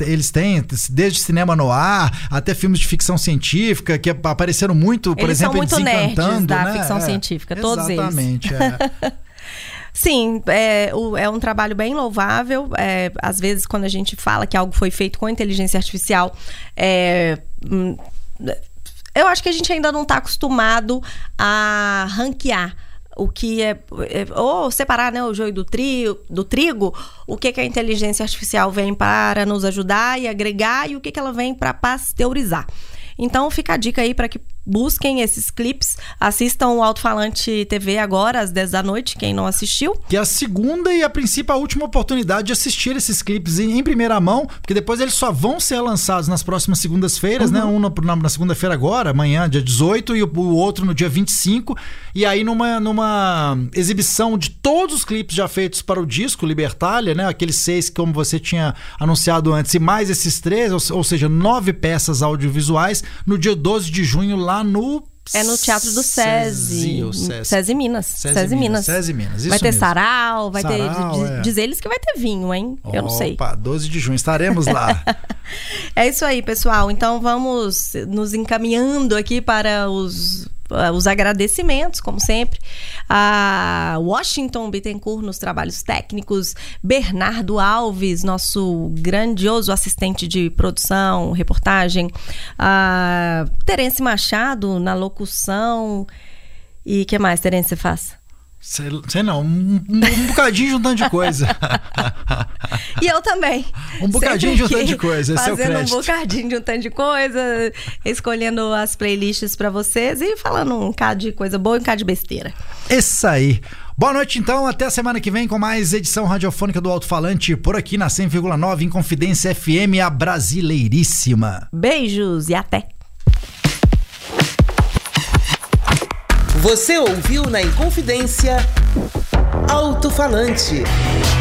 eles têm, desde cinema no ar até filmes de ficção científica, que apareceram muito, por exemplo, eles são muito Desencantando, nerds da né? ficção científica, todos eles. Exatamente, Sim, é um trabalho bem louvável. Às vezes, quando a gente fala que algo foi feito com inteligência artificial, eu acho que a gente ainda não está acostumado a ranquear o que ou separar, né, o joio do trigo, o que a inteligência artificial vem para nos ajudar e agregar e o que ela vem para pasteurizar. Então fica a dica aí para que busquem esses clipes, assistam o Alto-Falante TV agora às 10 da noite, quem não assistiu. Que é a segunda e a princípio a última oportunidade de assistir esses clipes em primeira mão, porque depois eles só vão ser lançados nas próximas segundas-feiras, né? Um na segunda-feira agora, amanhã, dia 18, e o outro no dia 25. E aí numa exibição de todos os clipes já feitos para o disco Libertalia, né? Aqueles 6 como você tinha anunciado antes, e mais esses 3, ou seja, 9 peças audiovisuais, no dia 12 de junho lá no Teatro do SESI. SESI Minas. SESI Minas. Isso vai ter mesmo. Sarau, vai ter. Diz eles que vai ter vinho, hein? Eu não sei. Opa, 12 de junho, estaremos lá. É isso aí, pessoal. Então vamos nos encaminhando aqui para os agradecimentos, como sempre, a Washington Bittencourt nos trabalhos técnicos, Bernardo Alves, nosso grandioso assistente de produção, reportagem, a Terence Machado na locução. E o que mais, Terence, você faz? Sei não, um bocadinho juntando de coisa. E eu também. Um bocadinho juntando de coisa, esse é o crédito. Fazendo um bocadinho juntando de coisa, escolhendo as playlists pra vocês e falando um bocado de coisa boa e um bocado de besteira. Isso aí. Boa noite, então. Até a semana que vem com mais edição radiofônica do Alto-Falante por aqui na 100,9 Inconfidência FM, a brasileiríssima. Beijos e até. Você ouviu na Inconfidência Alto-Falante.